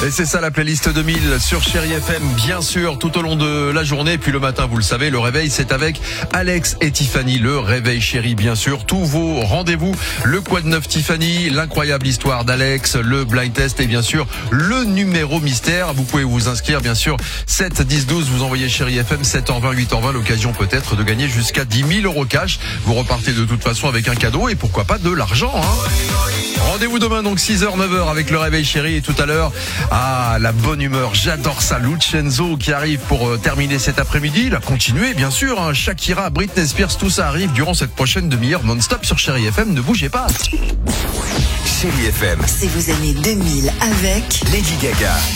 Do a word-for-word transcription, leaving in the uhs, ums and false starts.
Et c'est ça la playlist deux mille sur Chéri F M, bien sûr, tout au long de la journée. Puis le matin, vous le savez, le réveil, c'est avec Alex et Tiffany. Le réveil Chéri, bien sûr. Tous vos rendez-vous, le quoi de neuf Tiffany, l'incroyable histoire d'Alex, le blind test et bien sûr, le numéro mystère. Vous pouvez vous inscrire, bien sûr, sept, dix, douze. Vous envoyez Chéri F M, sept heures vingt, huit heures vingt. L'occasion peut-être de gagner jusqu'à dix mille euros cash. Vous repartez de toute façon avec un cadeau et pourquoi pas de l'argent, hein. Rendez-vous demain, donc six heures, neuf heures avec le réveil Chéri. Et tout à l'heure, ah, la bonne humeur, j'adore ça. Lucenzo qui arrive pour euh, terminer cet après-midi. Il a continué, bien sûr, hein. Shakira, Britney Spears, tout ça arrive durant cette prochaine demi-heure non-stop sur Chéri F M. Ne bougez pas. Chéri F M. Si vous aimez deux mille avec Lady Gaga.